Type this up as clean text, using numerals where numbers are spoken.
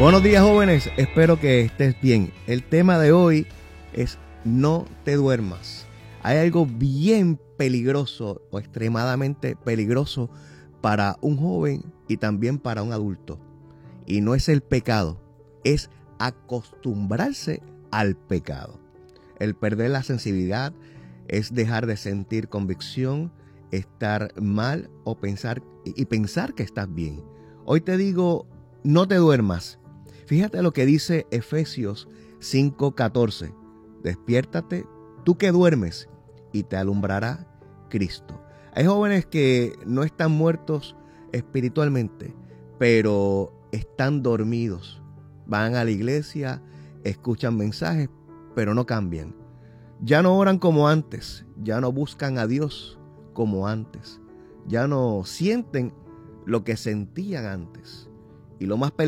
Buenos días, jóvenes, espero que estés bien. El tema de hoy es no te duermas. Hay algo bien peligroso o extremadamente peligroso para un joven y también para un adulto. Y no es el pecado, es acostumbrarse al pecado. El perder la sensibilidad es dejar de sentir convicción, estar mal o pensar que estás bien. Hoy te digo, no te duermas. Fíjate lo que dice Efesios 5:14. Despiértate, tú que duermes, y te alumbrará Cristo. Hay jóvenes que no están muertos espiritualmente, pero están dormidos. Van a la iglesia, escuchan mensajes, pero no cambian. Ya no oran como antes, ya no buscan a Dios como antes, ya no sienten lo que sentían antes. Y lo más peligroso